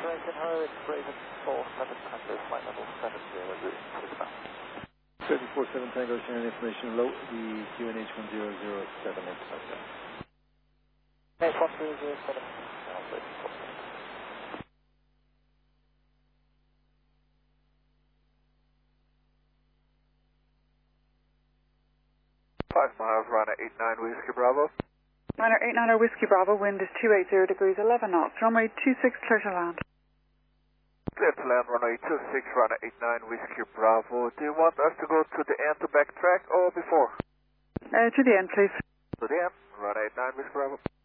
engine higher, it's Raven 4700, flight level 70, route 6 747 Tango sharing information low, the QNH 1007 is outside. Okay, 1207, 5 miles, runner 89 Whiskey Bravo. Runner 89 Whiskey Bravo, wind is 280 degrees 11 knots, runway 26, clear to land. Clear to land, runway 26, runner 89 Whiskey Bravo. Do you want us to go to the end to backtrack or before? To the end, please. To the end, runner 89 Whiskey Bravo.